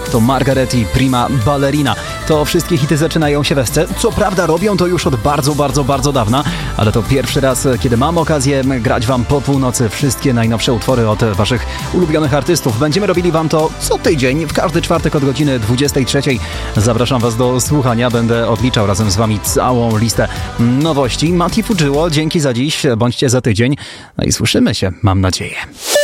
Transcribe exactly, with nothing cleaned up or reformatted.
tak to Margaret i Prima Ballerina. To wszystkie hity zaczynają się w Esce. Co prawda robią to już od bardzo, bardzo, bardzo dawna, ale to pierwszy raz, kiedy mam okazję grać wam po północy wszystkie najnowsze utwory od waszych ulubionych artystów. Będziemy robili wam to co tydzień, w każdy czwartek od godziny dwudziestej trzeciej. Zapraszam was do słuchania, będę odliczał razem z wami całą listę nowości. Mati Fudżyło, dzięki za dziś, bądźcie za tydzień. No i słyszymy się, mam nadzieję.